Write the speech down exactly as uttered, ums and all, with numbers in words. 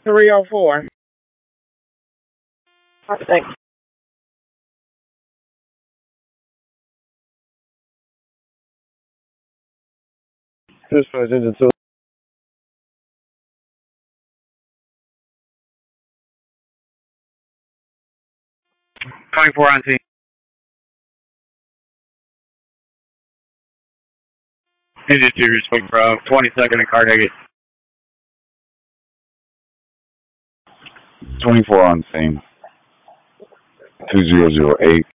three oh four. Thanks. Dispatch engine two. twenty-four on scene. Engine two, respect from twenty-second and Carnegie. twenty-four on scene. two zero zero eight.